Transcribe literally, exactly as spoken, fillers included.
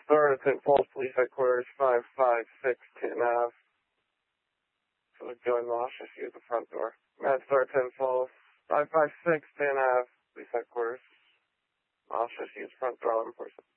Third, Saint Paul's Police Headquarters, five five six Tin Ave. So join nauseous, use the front door. Matt Third, Saint Paul's, five five six Tin Ave, Police Headquarters. Nauseous, use front door, eleven person.